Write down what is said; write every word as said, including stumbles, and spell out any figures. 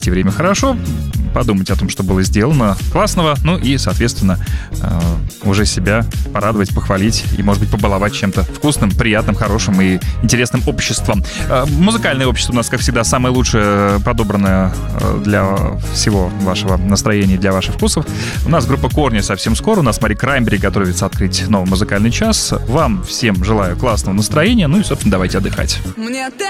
время хорошо, подумать о том, что было сделано классного, ну и, соответственно, уже себя порадовать, похвалить и, может быть, побаловать чем-то вкусным, приятным, хорошим и интересным обществом. Музыкальное общество у нас, как всегда, самое лучшее, подобранное для всего вашего настроения, для ваших вкусов. У нас группа «Корни» совсем скоро. У нас Мари Краймбери готовится открыть новый музыкальный час. Вам всем желаю классного настроения. Ну и, собственно, давайте отдыхать. Мне